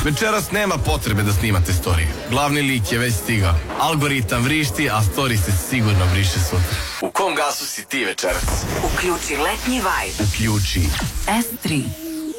Večeras nema potrebe da snimate storije. Glavni lik je već stigao. Algoritam vrišti, a story se sigurno vriše sutra. U kom gasu si ti večeras? Uključi letnji vibe. Uključi S3.